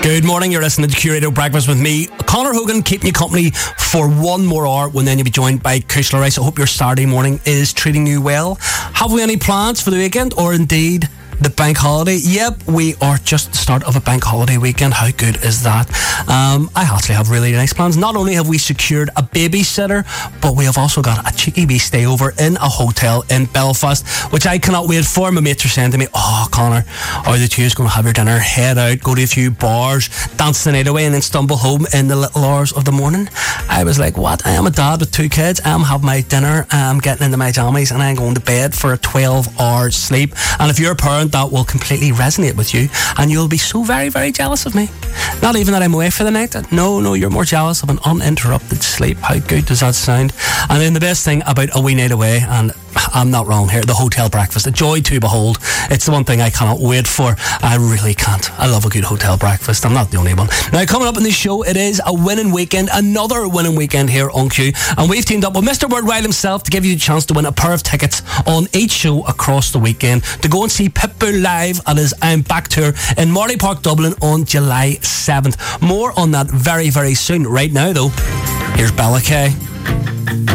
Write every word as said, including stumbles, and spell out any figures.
Good morning, you're listening to Q Radio Breakfast with me, Conor Hogan, keeping you company for one more hour when then you'll be joined by Kushla Rice. I hope your Saturday morning is treating you well. Have we any plans for the weekend or indeed the bank holiday? Yep, we are just at the start of a bank holiday weekend. How good is that? Um, I actually have really nice plans. Not only have we secured a babysitter, but we have also got a cheeky wee stay over in a hotel in Belfast, which I cannot wait for. My mates are saying to me, oh, Conor, are the two going to have your dinner, head out, go to a few bars, dance the night away and then stumble home in the little hours of the morning? I was like, what? I am a dad with two kids. I am having my dinner, I'm getting into my jammies and I'm going to bed for a twelve hour sleep. And if you're a parent, that will completely resonate with you and you'll be so very, very jealous of me. Not even that I'm away for the night. No, no, you're more jealous of an uninterrupted sleep. How good does that sound? And then the best thing about a wee night away, and I'm not wrong here, the hotel breakfast, a joy to behold. It's the one thing I cannot wait for. I really can't. I love a good hotel breakfast. I'm not the only one. Now, coming up in this show, it is a winning weekend, another winning weekend here on Q. And we've teamed up with Mister Worldwide himself to give you a chance to win a pair of tickets on each show across the weekend to go and see Pitbull live at his I'm Back tour in Marley Park, Dublin on July seventh. More on that very, very soon. Right now, though, here's Bella Kay.